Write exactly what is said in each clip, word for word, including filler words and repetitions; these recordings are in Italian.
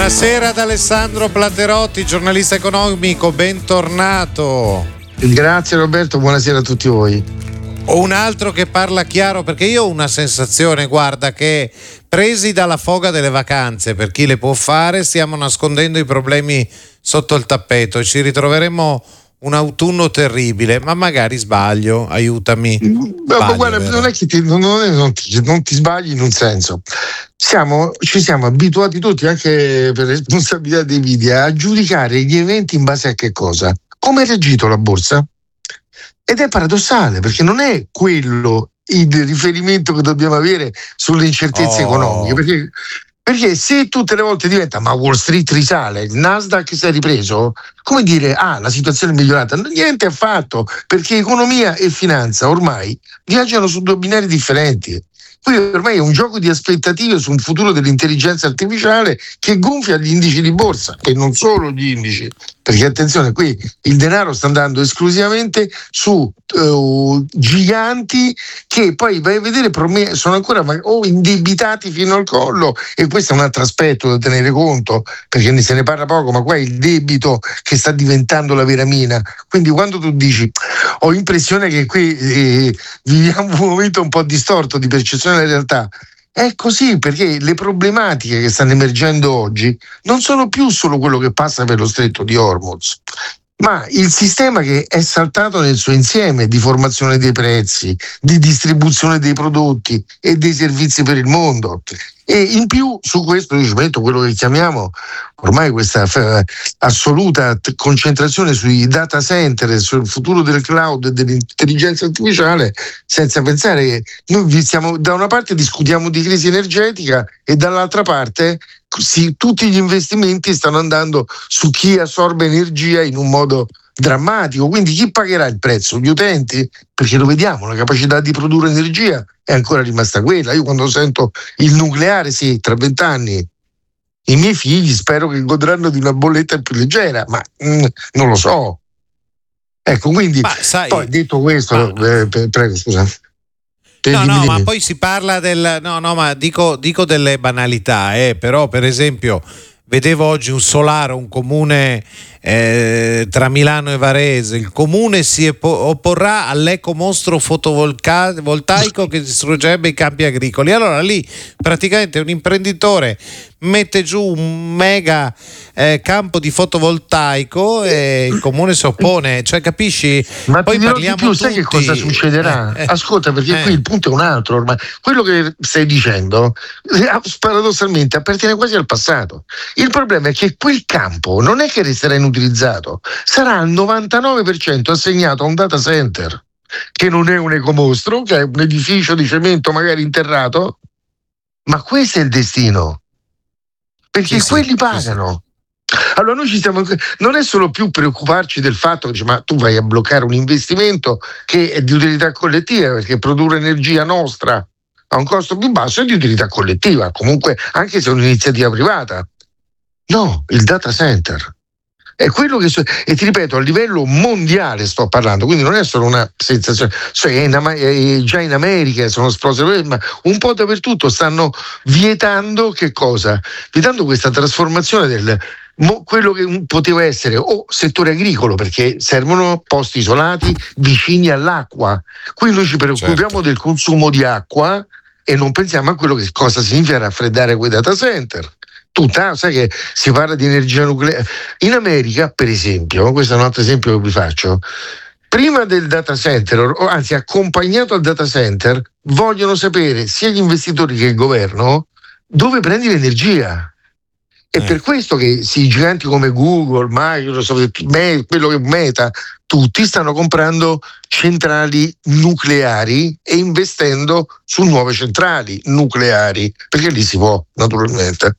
Buonasera ad Alessandro Platerotti, giornalista economico, bentornato. Grazie Roberto, buonasera a tutti voi. Ho un altro che parla chiaro, perché io ho una sensazione, guarda, che presi dalla foga delle vacanze, per chi le può fare, stiamo nascondendo i problemi sotto il tappeto e ci ritroveremo un autunno terribile, ma magari sbaglio, aiutami. Sbaglio, ma guarda, vero? non è che ti, non, è, non, ti, non ti sbagli in un senso. Siamo, ci siamo abituati tutti, anche per responsabilità dei media, a giudicare gli eventi in base a che cosa? Come ha reagito la borsa? Ed è paradossale, perché non è quello il riferimento che dobbiamo avere sulle incertezze oh. economiche, perché Perché se tutte le volte diventa ma Wall Street risale, il Nasdaq si è ripreso, come dire, ah, la situazione è migliorata? Niente affatto, perché economia e finanza ormai viaggiano su due binari differenti. Qui ormai è un gioco di aspettative su un futuro dell'intelligenza artificiale che gonfia gli indici di borsa, e non solo gli indici, perché attenzione, qui il denaro sta andando esclusivamente su uh, giganti che poi vai a vedere sono ancora o indebitati fino al collo, e questo è un altro aspetto da tenere conto, perché ne se ne parla poco, ma qua è il debito che sta diventando la vera mina. Quindi quando tu dici ho impressione che qui eh, viviamo un momento un po' distorto di percezione della realtà, è così, perché le problematiche che stanno emergendo oggi non sono più solo quello che passa per lo stretto di Hormuz, ma il sistema che è saltato nel suo insieme di formazione dei prezzi, di distribuzione dei prodotti e dei servizi per il mondo. E in più su questo io ci metto quello che chiamiamo ormai questa f- assoluta t- concentrazione sui data center, sul futuro del cloud e dell'intelligenza artificiale, senza pensare che noi stiamo, da una parte discutiamo di crisi energetica e dall'altra parte sì, tutti gli investimenti stanno andando su chi assorbe energia in un modo drammatico. Quindi chi pagherà il prezzo? Gli utenti? Perché lo vediamo, la capacità di produrre energia è ancora rimasta quella. Io quando sento il nucleare, sì, tra vent'anni i miei figli spero che godranno di una bolletta più leggera, ma mm, non lo so. Ecco, quindi ma sai, poi detto questo, ma... eh, prego, scusa. No, no, ma poi si parla del no, no, ma dico, dico delle banalità, eh, però per esempio vedevo oggi un solaro, un comune eh, tra Milano e Varese. Il comune si opporrà all'ecomostro fotovoltaico che distruggerebbe i campi agricoli. Allora lì praticamente un imprenditore mette giù un mega eh, campo di fotovoltaico e il comune si oppone, cioè capisci? Ma poi ti dirò parliamo di più, tutti... sai che cosa succederà? Eh, eh, Ascolta, perché eh. qui il punto è un altro ormai. Quello che stai dicendo paradossalmente appartiene quasi al passato. Il problema è che quel campo non è che resterà inutilizzato, sarà al novantanove per cento assegnato a un data center, che non è un ecomostro, che è un edificio di cemento magari interrato, ma questo è il destino. Perché sì, quelli sì, pagano. Sì, sì. Allora noi ci stiamo, non è solo più preoccuparci del fatto che ma tu vai a bloccare un investimento che è di utilità collettiva, perché produrre energia nostra a un costo più basso è di utilità collettiva, comunque anche se è un'iniziativa privata. No, il data center è quello che so, e ti ripeto, a livello mondiale sto parlando, quindi non è solo una sensazione, cioè è in, è già in America sono esplose, ma un po' dappertutto stanno vietando che cosa? Vietando questa trasformazione del mo, quello che poteva essere o settore agricolo, perché servono posti isolati vicini all'acqua. Qui noi ci preoccupiamo certo. del consumo di acqua e non pensiamo a quello che cosa significa raffreddare quei data center. Tutta, sai che si parla di energia nucleare in America, per esempio, questo è un altro esempio che vi faccio. Prima del data center, o anzi accompagnato al data center, vogliono sapere sia gli investitori che il governo dove prendi l'energia. È eh. per questo che sì, giganti come Google, Microsoft, quello che Meta, tutti stanno comprando centrali nucleari e investendo su nuove centrali nucleari, perché lì si può, naturalmente.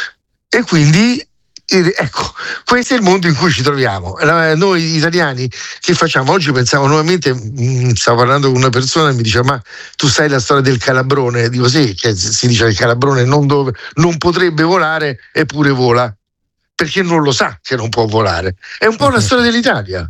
E quindi ecco, questo è il mondo in cui ci troviamo. Noi italiani che facciamo? Oggi pensavo nuovamente, mh, stavo parlando con una persona e mi dice ma tu sai la storia del calabrone? Dico sì, che si dice che il calabrone non, dove, non potrebbe volare eppure vola, perché non lo sa che non può volare. È un po' la storia dell'Italia.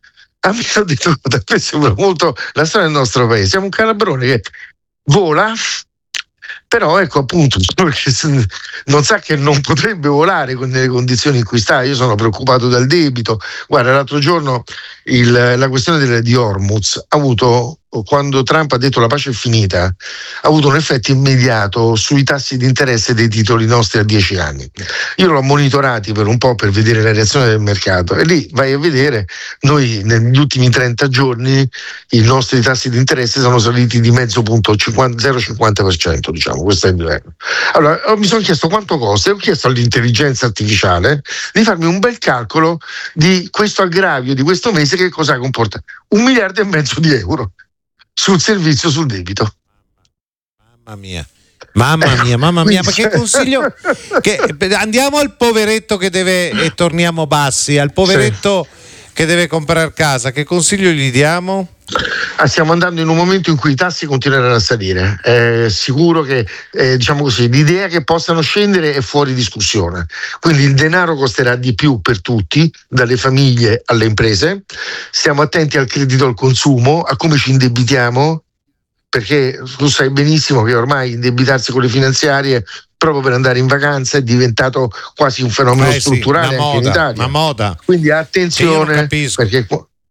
A me ho detto, a me sembra molto la storia del nostro paese. Siamo un calabrone che vola, Però ecco appunto perché non sa che non potrebbe volare con le condizioni in cui sta. Io sono preoccupato dal debito. Guarda, l'altro giorno il, la questione delle, di Hormuz ha avuto, quando Trump ha detto la pace è finita, ha avuto un effetto immediato sui tassi di interesse dei titoli nostri a dieci anni. Io l'ho monitorati per un po' per vedere la reazione del mercato e lì vai a vedere, noi negli ultimi trenta giorni i nostri tassi di interesse sono saliti di mezzo punto, zero virgola cinquanta per cento, diciamo, questo è il livello. Allora mi sono chiesto quanto costa e ho chiesto all'intelligenza artificiale di farmi un bel calcolo di questo aggravio di questo mese, che cosa comporta? Un miliardo e mezzo di euro sul servizio, sul debito. Mamma mia, mamma mia, mamma mia, ma che consiglio? Che, andiamo al poveretto che deve, e torniamo bassi, al poveretto sì. che deve comprare casa, che consiglio gli diamo? Ah, stiamo andando in un momento in cui i tassi continueranno a salire. È sicuro che, eh, diciamo così, l'idea che possano scendere è fuori discussione. Quindi il denaro costerà di più per tutti, dalle famiglie alle imprese. Stiamo attenti al credito al consumo, a come ci indebitiamo, perché tu sai benissimo che ormai indebitarsi con le finanziarie proprio per andare in vacanza è diventato quasi un fenomeno eh strutturale sì, anche moda, in Italia. Una moda. Quindi attenzione, perché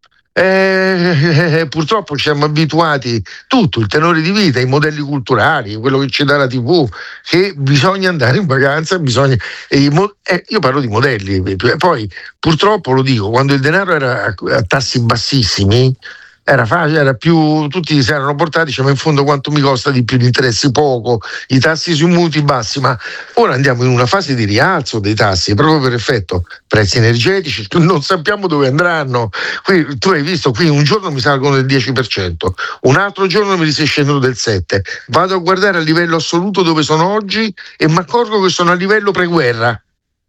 Eh, eh, purtroppo ci siamo abituati, tutto il tenore di vita, i modelli culturali, quello che ci dà la tivù, che bisogna andare in vacanza, bisogna eh, eh, io parlo di modelli, poi purtroppo lo dico, quando il denaro era a, a tassi bassissimi era facile, era più, tutti si erano portati, diciamo, in fondo quanto mi costa di più gli interessi, poco, i tassi sui mutui bassi, ma ora andiamo in una fase di rialzo dei tassi proprio per effetto prezzi energetici, non sappiamo dove andranno. Qui, tu hai visto, qui un giorno mi salgono del dieci per cento, un altro giorno mi si scendono del sette per cento, vado a guardare a livello assoluto dove sono oggi e mi accorgo che sono a livello preguerra.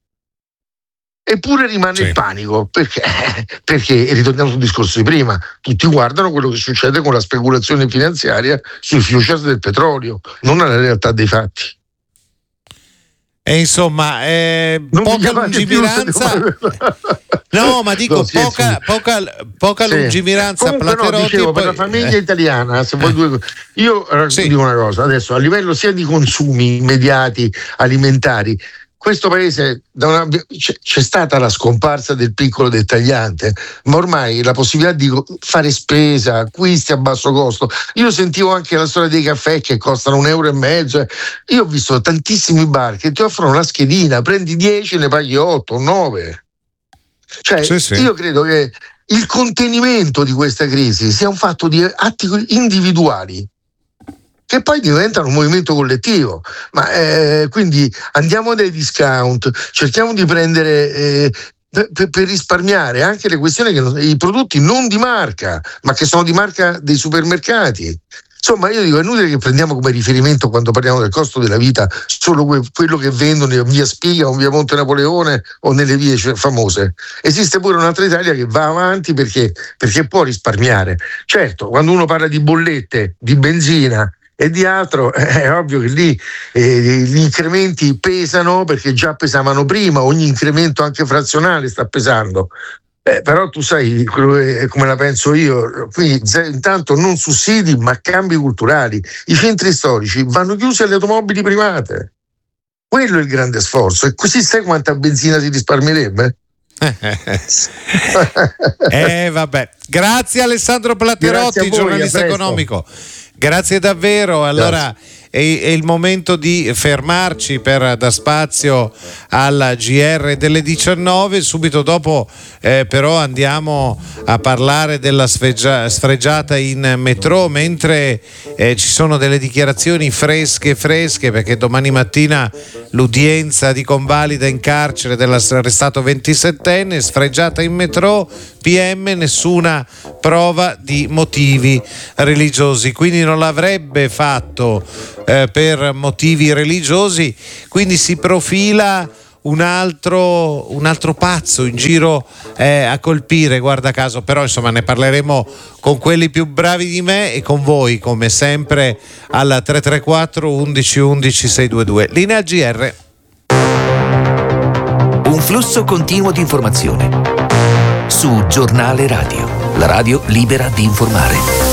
Eppure rimane sì. il panico, perché? Perché, ritorniamo sul discorso di prima, tutti guardano quello che succede con la speculazione finanziaria sui futures del petrolio, non alla realtà dei fatti. E insomma, eh, poca lungimiranza. No, ma dico no, sì, poca, poca, poca sì. lungimiranza. Comunque, no, dicevo, poi... per la famiglia eh. italiana, se vuoi due... io sì. dico una cosa, adesso a livello sia di consumi immediati alimentari, questo paese da una, c'è, c'è stata la scomparsa del piccolo dettagliante, ma ormai la possibilità di fare spesa, acquisti a basso costo. Io sentivo anche la storia dei caffè che costano un euro e mezzo. Io ho visto tantissimi bar che ti offrono una schedina, prendi dieci e ne paghi otto o nove. Cioè, sì, sì. io credo che il contenimento di questa crisi sia un fatto di atti individuali che poi diventano un movimento collettivo, ma eh, quindi andiamo dai discount, cerchiamo di prendere eh, per, per risparmiare anche le questioni che i prodotti non di marca, ma che sono di marca dei supermercati. Insomma, io dico, è inutile che prendiamo come riferimento quando parliamo del costo della vita solo que- quello che vendono in via Spiga o in via Monte Napoleone o nelle vie famose. Esiste pure un'altra Italia che va avanti perché, perché può risparmiare. Certo, quando uno parla di bollette, di benzina e di altro, è ovvio che lì eh, gli incrementi pesano perché già pesavano prima, ogni incremento anche frazionale sta pesando. Eh, però tu sai quello che, come la penso io, quindi intanto non sussidi ma cambi culturali. I centri storici vanno chiusi alle automobili private, quello è il grande sforzo, e così sai quanta benzina si risparmierebbe? eh vabbè, grazie Alessandro Platterotti, grazie voi, giornalista economico. Grazie davvero. Allora è, è il momento di fermarci per dar spazio alla G R delle diciannove. Subito dopo eh, però andiamo a parlare della sfregia, sfregiata in metro, mentre eh, ci sono delle dichiarazioni fresche fresche perché domani mattina l'udienza di convalida in carcere dell'arrestato ventisettenne, sfregiata in metro, P M, nessuna prova di motivi religiosi, quindi non l'avrebbe fatto eh, per motivi religiosi, quindi si profila un altro, un altro pazzo in giro eh, a colpire, guarda caso. Però insomma ne parleremo con quelli più bravi di me e con voi come sempre al tre tre quattro undici undici sei due due. Linea G R. Un flusso continuo di informazione su Giornale Radio, la radio libera di informare.